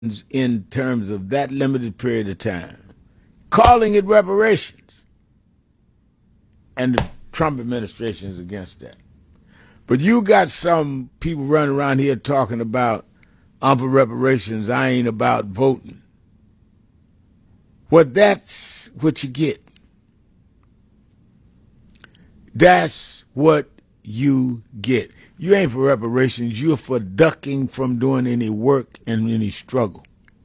in terms of that limited period of time, calling it reparations. And the Trump administration is against that. But you got some people running around here talking about, I'm for reparations, I ain't about voting. Well, that's what you get. That's what you get. You ain't for reparations, you're for ducking from doing any work and any struggle.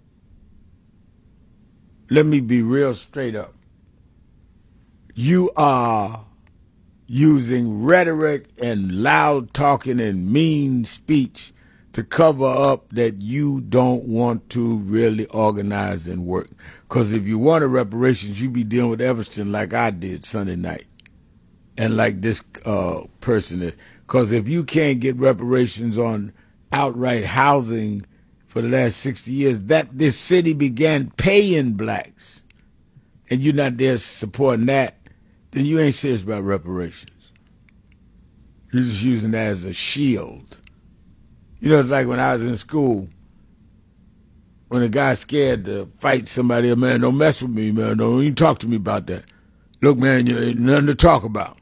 Let me be real straight up. You are using rhetoric and loud talking and mean speech to cover up that you don't want to really organize and work. Because if you wanted reparations, you'd be dealing with Everston like I did Sunday night and like this person is. Because if you can't get reparations on outright housing for the last 60 years, that this city began paying blacks, and you're not there supporting that, then you ain't serious about reparations. You're just using that as a shield. You know, it's like when I was in school, when a guy's scared to fight somebody, man, don't mess with me, man. Don't even talk to me about that. Look, man, you ain't nothing to talk about.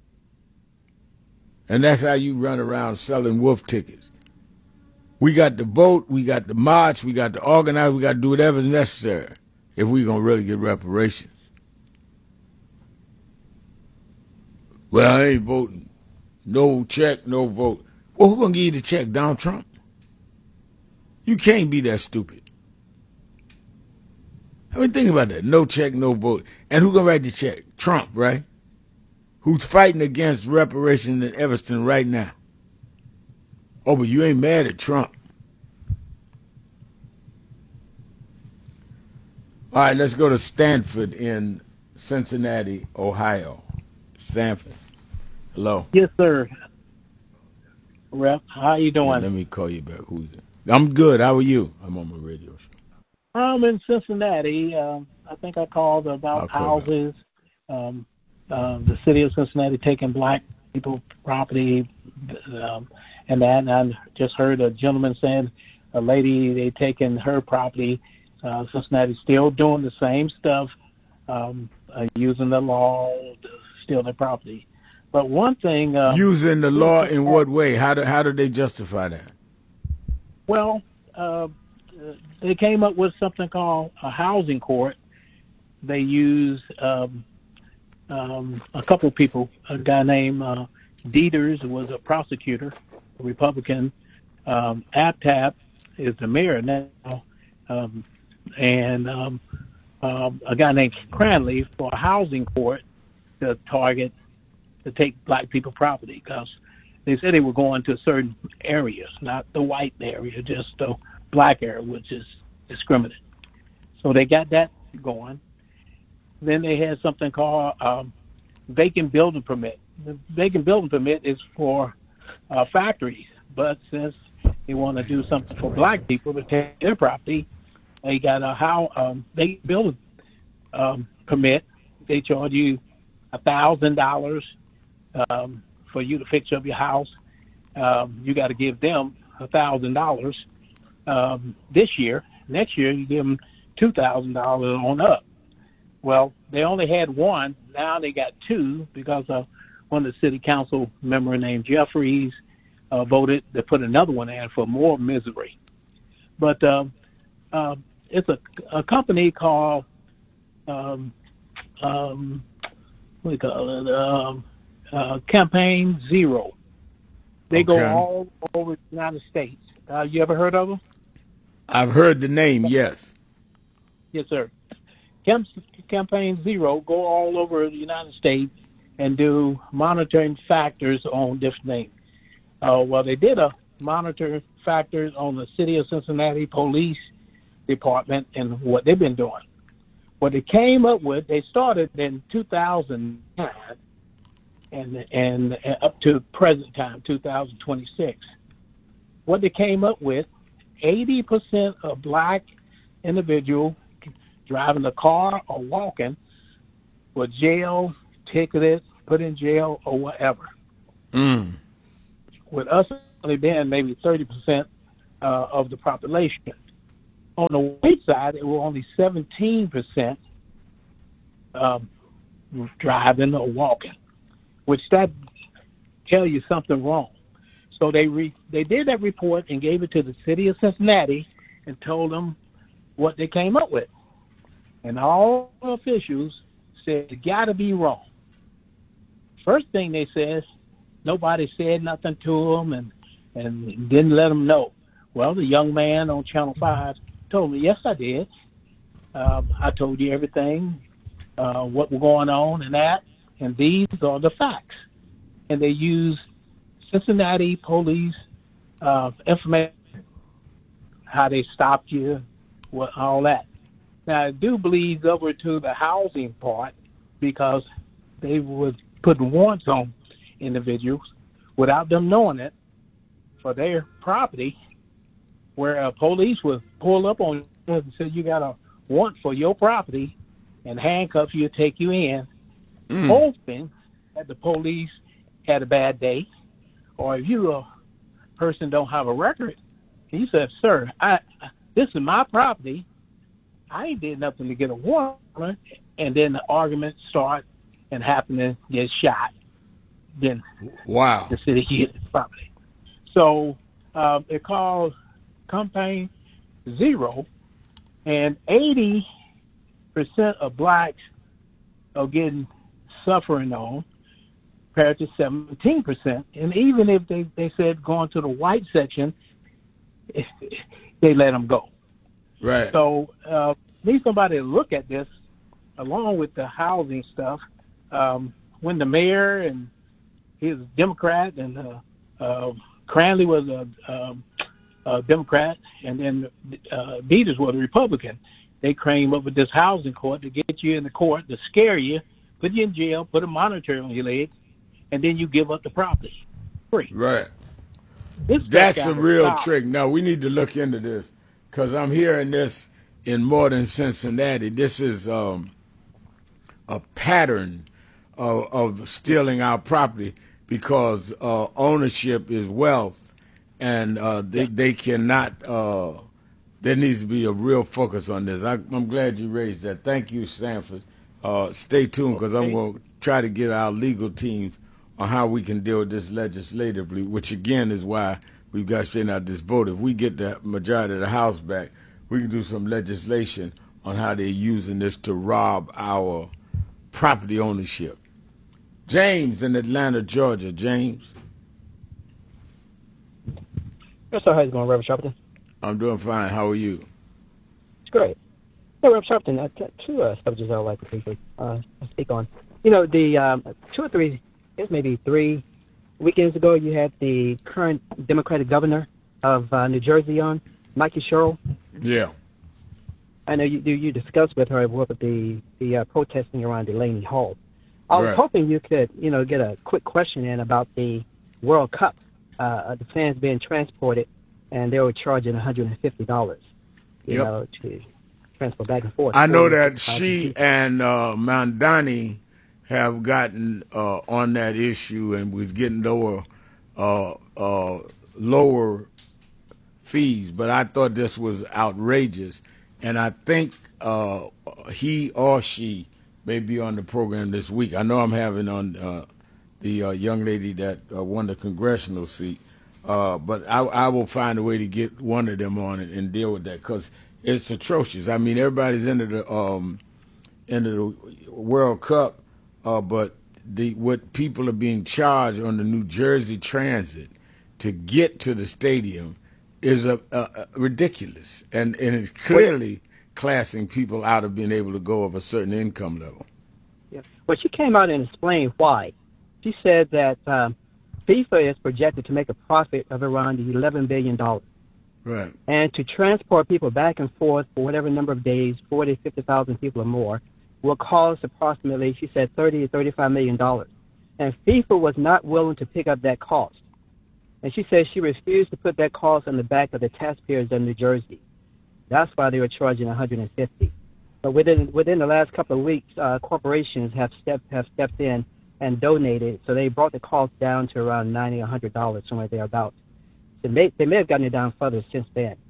And that's how you run around selling wolf tickets. We got to vote, we got to march, we got to organize, we got to do whatever's necessary if we're going to really get reparations. Well, I ain't voting. No check, no vote. Well, who's going to give you the check? Donald Trump? You can't be that stupid. I mean, think about that. No check, no vote. And who's going to write the check? Trump, right? Who's fighting against reparations in Everston right now. Oh, but you ain't mad at Trump. All right, let's go to Stanford in Cincinnati, Ohio. Stanford. Hello. Yes, sir. Rep, how you Yeah, doing? let me call you back. Who's it? I'm good. How are you? I'm on my radio show. I'm in Cincinnati. I think I called about I'll call you back. houses. Um, the city of Cincinnati taking black people property, and that. And I just heard a gentleman saying a lady they taking her property. Cincinnati still doing the same stuff, using the law to steal their property. But one thing, Using the law in what way? How do they justify that? well, they came up with something called a housing court. They used a couple of people. A guy named Dieters was a prosecutor, a Republican. Aptap is the mayor now, um, and a guy named Cranley for a housing court to target to take black people property because they said they were going to certain areas, not the white area, just the black area, which is discriminate. So they got that going. Then they had something called vacant building permit. The vacant building permit is for factories, but since they want to do something for black people to take their property, they got a vacant building permit. They charge you $1,000 for you to fix up your house. You got to give them $1,000 this year. Next year, you give them $2,000 on up. Well, they only had one. Now they got two because one of the city council member named Jeffries voted to put another one in for more misery. But it's a company called what do you call it? Campaign Zero. They go all over the United States. You ever heard of them? I've heard the name, yes. Yes, sir. Campaign Zero go all over the United States and do monitoring factors on different things. Well, they did a monitor factors on the city of Cincinnati police department and what they've been doing. What they came up with, they started in 2009 and up to present time, 2026. What they came up with, 80% of black individuals driving a car or walking were jail, ticketed, put in jail, or whatever. With us only being maybe 30% of the population. On the white side, it was only 17% driving or walking, which that tell you something wrong. So they did that report and gave it to the city of Cincinnati and told them what they came up with. And all the officials said, it got to be wrong. First thing they said, nobody said nothing to them and didn't let them know. Well, the young man on Channel 5 told me, yes, I did. I told you everything, what was going on and that, and these are the facts. And they used Cincinnati police information, how they stopped you, all that. Now, I do bleed over to the housing part because they were putting warrants on individuals without them knowing it for their property, where police would pull up on you and say, you got a warrant for your property and handcuff you, take you in, hoping that the police had a bad day. Or if you a person don't have a record, he said, sir, this is my property. I ain't did nothing to get a warrant. And then the argument start and happen to get shot. Then the city hit the property. So it called Campaign Zero, and 80% of blacks are getting suffering on, compared to 17%. And even if they said going to the white section, they let them go. Right. So need somebody to look at this along with the housing stuff. When the mayor and he was a Democrat and Cranley was a Democrat, and then Dieters was a Republican, they came up with this housing court to get you in the court, to scare you, put you in jail, put a monitor on your leg, and then you give up the property free. Right. That's a real trick. Now, we need to look into this because I'm hearing this in more than Cincinnati. This is a pattern of stealing our property because ownership is wealth, and they cannot. There needs to be a real focus on this. I'm glad you raised that. Thank you, Stanford. Stay tuned because I'm going to try to get our legal teams on how we can deal with this legislatively, which again is why we've got to straighten out this vote. If we get the majority of the House back, we can do some legislation on how they're using this to rob our property ownership. James in Atlanta, Georgia. James. Yes, sir. How's it going, Reverend Sharpton? I'm doing fine. How are you? It's great. Hey, Reverend Sharpton, two subjects I would like to briefly speak on. You know, the 2 or 3, it's maybe 3 weekends ago, you had the current Democratic governor of New Jersey on, Mikey Sherrill. Yeah. I know you discussed with her what the protesting around Delaney Hall. I was hoping you could, get a quick question in about the World Cup, the fans being transported, and they were charging $150, to transport back and forth. I know that she and Mandani have gotten on that issue and was getting lower fees, but I thought this was outrageous, and I think he or she may be on the program this week. I know I'm having on the young lady that won the congressional seat, but I will find a way to get one of them on it and deal with that because it's atrocious. I mean, everybody's into the World Cup, but what people are being charged on the New Jersey Transit to get to the stadium is ridiculous, and it's clearly classing people out of being able to go of a certain income level. Yeah. Well, she came out and explained why. She said that FIFA is projected to make a profit of around $11 billion. Right. And to transport people back and forth for whatever number of days, 40,000, 50,000 people or more, will cost approximately, she said, $30 to $35 million. And FIFA was not willing to pick up that cost. And she said she refused to put that cost on the back of the taxpayers of New Jersey. That's why they were charging $150. But within the last couple of weeks, corporations have stepped in and donated, so they brought the cost down to around $90, $100, somewhere thereabouts. They may have gotten it down further since then.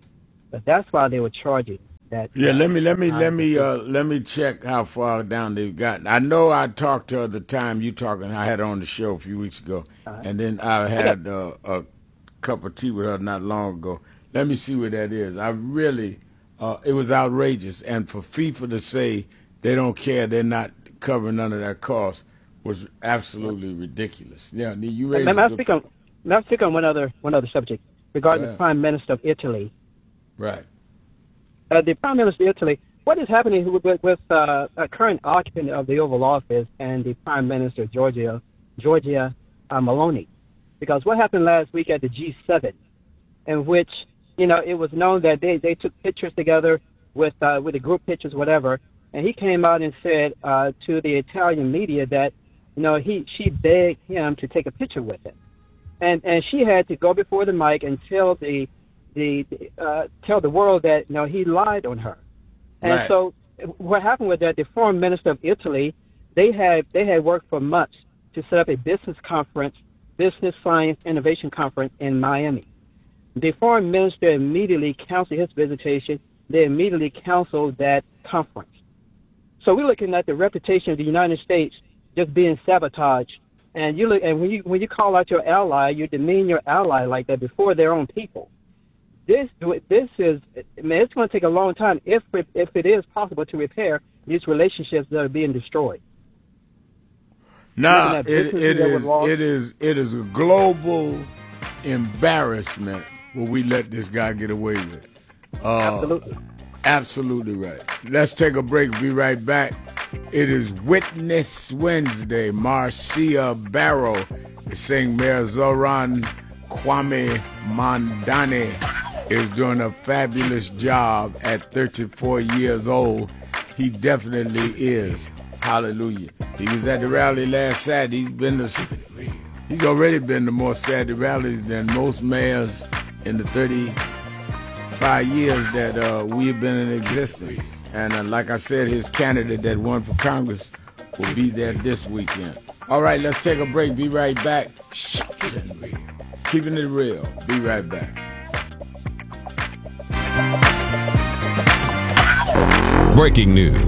But that's why they were charging that. Yeah, let me check how far down they've gotten. I know I talked to her the time you talking. I had her on the show a few weeks ago, and then I had a cup of tea with her not long ago. Let me see where that is. I really, it was outrageous, and for FIFA to say they don't care, they're not covering none of that cost, was absolutely ridiculous. Yeah, you raised. May I speak on one other subject regarding the Prime Minister of Italy? Right. The Prime Minister of Italy, what is happening with a current occupant of the Oval Office and the Prime Minister, Giorgia Meloni? Because what happened last week at the G7, in which, it was known that they took pictures together with the group pictures, whatever, and he came out and said to the Italian media that, she begged him to take a picture with him. And she had to go before the mic and tell tell the world that he lied on her. And so what happened was that the foreign minister of Italy, they had worked for months to set up a business science innovation conference in Miami. The foreign minister immediately canceled his visitation. They immediately canceled that conference. So we're looking at the reputation of the United States just being sabotaged. And when you call out your ally, you demean your ally like that before their own people. This is, it's going to take a long time if it is possible to repair these relationships that are being destroyed. No, it is a global embarrassment what we let this guy get away with. Absolutely right. Let's take a break. Be right back. It is Witness Wednesday. Marcia Barrow is saying Mayor Zoran Kwame Mandane is doing a fabulous job at 34 years old. He definitely is. Hallelujah. He was at the rally last Saturday. He's already been to more Saturday rallies than most mayors in the 35 years that we have been in existence. And like I said, his candidate that won for Congress will be there this weekend. All right, let's take a break. Be right back. Keeping it real. Be right back. Breaking news.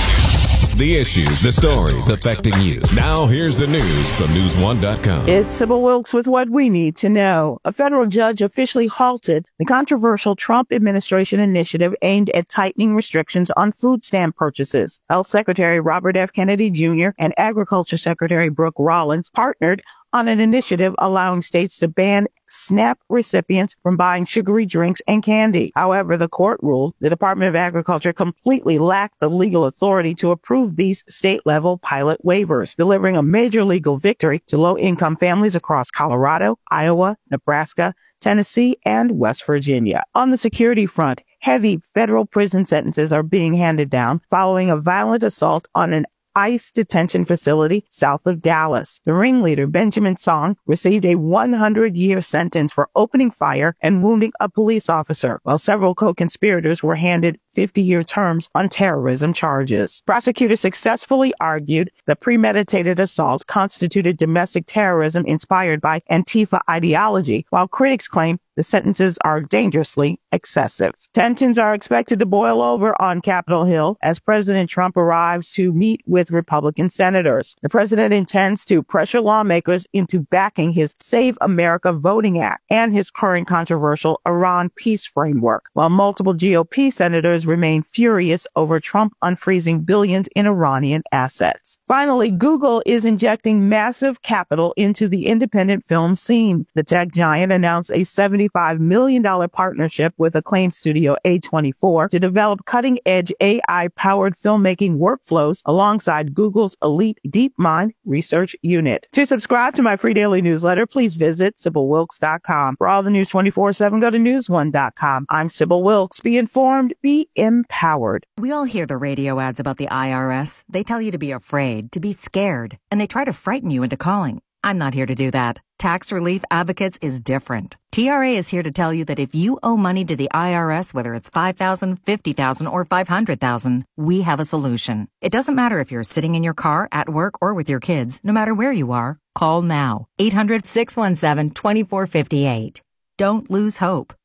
The issues, the stories affecting you. Now here's the news from News1.com. It's Sybil Wilkes with what we need to know. A federal judge officially halted the controversial Trump administration initiative aimed at tightening restrictions on food stamp purchases. Health Secretary Robert F. Kennedy Jr. and Agriculture Secretary Brooke Rollins partnered on an initiative allowing states to ban SNAP recipients from buying sugary drinks and candy. However, the court ruled the Department of Agriculture completely lacked the legal authority to approve these state-level pilot waivers, delivering a major legal victory to low-income families across Colorado, Iowa, Nebraska, Tennessee, and West Virginia. On the security front, heavy federal prison sentences are being handed down following a violent assault on an ICE detention facility south of Dallas. The ringleader, Benjamin Song, received a 100-year sentence for opening fire and wounding a police officer, while several co-conspirators were handed 50-year terms on terrorism charges. Prosecutors successfully argued the premeditated assault constituted domestic terrorism inspired by Antifa ideology, while critics claim the sentences are dangerously excessive. Tensions are expected to boil over on Capitol Hill as President Trump arrives to meet with Republican senators. The president intends to pressure lawmakers into backing his Save America Voting Act and his current controversial Iran peace framework, while multiple GOP senators remain furious over Trump unfreezing billions in Iranian assets. Finally, Google is injecting massive capital into the independent film scene. The tech giant announced a $75 million partnership with acclaimed studio A24 to develop cutting-edge AI-powered filmmaking workflows alongside Google's elite DeepMind research unit. To subscribe to my free daily newsletter, please visit SybilWilkes.com. For all the news 24/7, go to News1.com. I'm Sybil Wilkes. Be informed, be empowered. We all hear the radio ads about the IRS. They tell you to be afraid, to be scared, and they try to frighten you into calling. I'm not here to do that. Tax Relief Advocates is different. TRA is here to tell you that if you owe money to the IRS, whether it's $5,000, $50,000, or $500,000, we have a solution. It doesn't matter if you're sitting in your car, at work, or with your kids. No matter where you are, call now. 800-617-2458. Don't lose hope.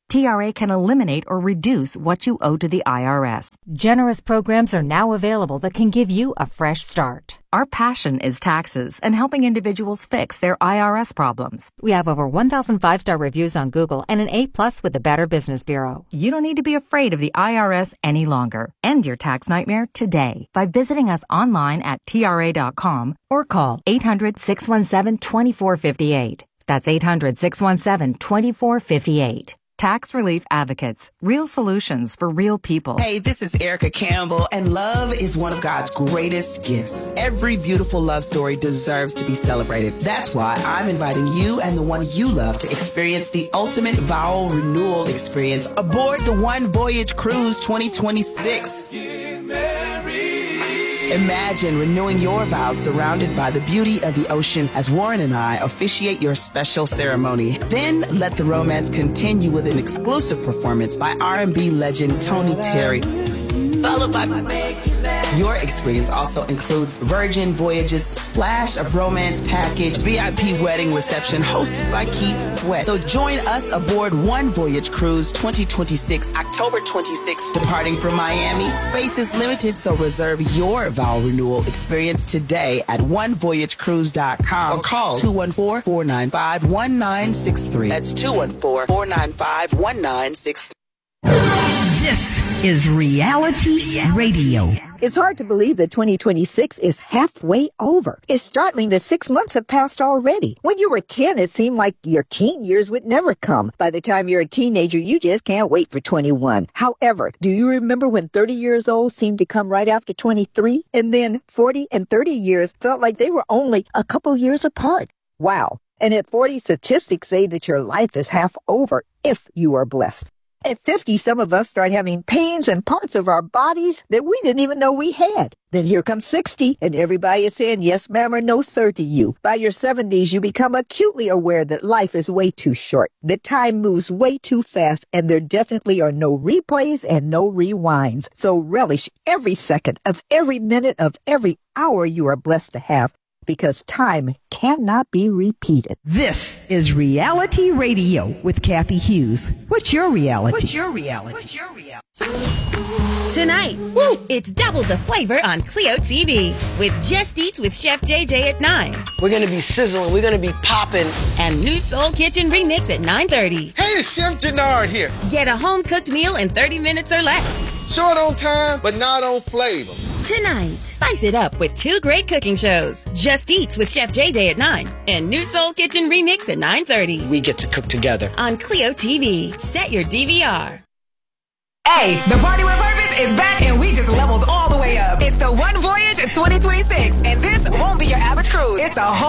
TRA can eliminate or reduce what you owe to the IRS. Generous programs are now available that can give you a fresh start. Our passion is taxes and helping individuals fix their IRS problems. We have over 1,000 5-star reviews on Google and an A+ with the Better Business Bureau. You don't need to be afraid of the IRS any longer. End your tax nightmare today by visiting us online at TRA.com or call 800-617-2458. That's 800-617-2458. Tax Relief Advocates. Real solutions for real people. Hey, this is Erica Campbell, and love is one of God's greatest gifts. Every beautiful love story deserves to be celebrated. That's why I'm inviting you and the one you love to experience the ultimate vow renewal experience aboard the One Voyage Cruise 2026. Imagine renewing your vows surrounded by the beauty of the ocean as Warren and I officiate your special ceremony. Then let the romance continue with an exclusive performance by R&B legend Tony Terry, followed by your experience also includes Virgin Voyages Splash of Romance Package, VIP wedding reception hosted by Keith Sweat. So join us aboard One Voyage Cruise 2026, October 26th, departing from Miami. Space is limited, so reserve your vow renewal experience today at onevoyagecruise.com or call 214-495-1963. That's 214-495-1963. This is Reality Radio. It's hard to believe that 2026 is halfway over. It's startling that 6 months have passed already. When you were 10, it seemed like your teen years would never come. By the time you're a teenager, you just can't wait for 21. However, do you remember when 30 years old seemed to come right after 23? And then 40 and 30 years felt like they were only a couple years apart. Wow. And at 40, statistics say that your life is half over if you are blessed. At 50, some of us start having pains in parts of our bodies that we didn't even know we had. Then here comes 60, and everybody is saying yes, ma'am, or no, sir to you. By your 70s, you become acutely aware that life is way too short, that time moves way too fast, and there definitely are no replays and no rewinds. So relish every second of every minute of every hour you are blessed to have, because time cannot be repeated. This is Reality Radio with Kathy Hughes. What's your reality? What's your reality? What's your reality? Tonight, it's double the flavor on Clio TV with Just Eats with Chef JJ at 9. We're going to be sizzling. We're going to be popping. And New Soul Kitchen Remix at 9:30. Hey, it's Chef Jannard here. Get a home-cooked meal in 30 minutes or less. Short on time, but not on flavor. Tonight, spice it up with 2 great cooking shows. Just Eats with Chef JJ at 9 and New Soul Kitchen Remix at 9:30. We get to cook together. On Clio TV. Set your DVR. Hey, the Party with Purpose is back and we just leveled all the way up. It's the One Voyage 2026 and this won't be your average cruise. It's a whole